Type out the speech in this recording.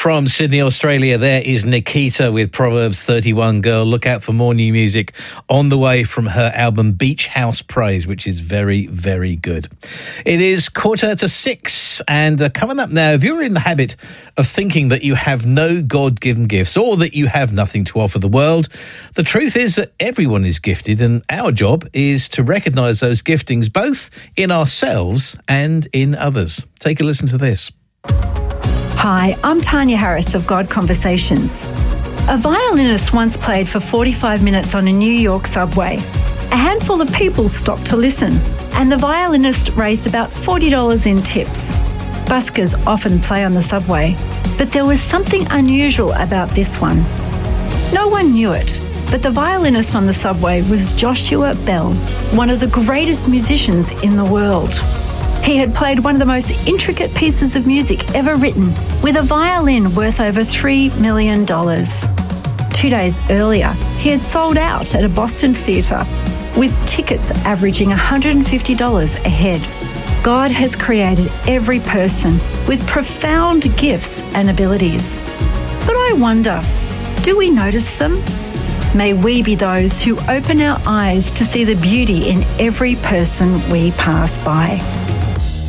From Sydney, Australia, there is Nikita with Proverbs 31 Girl. Look out for more new music on the way from her album Beach House Praise, which is very, very good. It is 5:45, and coming up now, if you're in the habit of thinking that you have no God-given gifts or that you have nothing to offer the world, the truth is that everyone is gifted, and our job is to recognise those giftings both in ourselves and in others. Take a listen to this. Hi, I'm Tanya Harris of God Conversations. A violinist once played for 45 minutes on a New York subway. A handful of people stopped to listen, and the violinist raised about $40 in tips. Buskers often play on the subway, but there was something unusual about this one. No one knew it, but the violinist on the subway was Joshua Bell, one of the greatest musicians in the world. He had played one of the most intricate pieces of music ever written, with a violin worth over $3 million. 2 days earlier, he had sold out at a Boston theatre, with tickets averaging $150 a head. God has created every person with profound gifts and abilities. But I wonder, do we notice them? May we be those who open our eyes to see the beauty in every person we pass by.